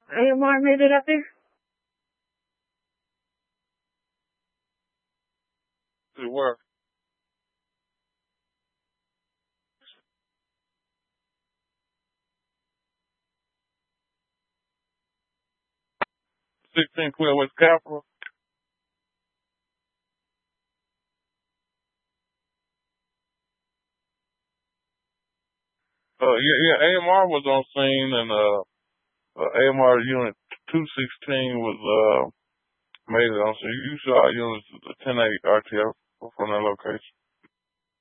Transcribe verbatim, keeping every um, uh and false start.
A M R made it up there? To where? sixteen twelve West Capitol. Uh, yeah, yeah, A M R was on scene, and uh, uh A M R unit two sixteen was uh made it on scene. You saw units ten eight R T F from that location.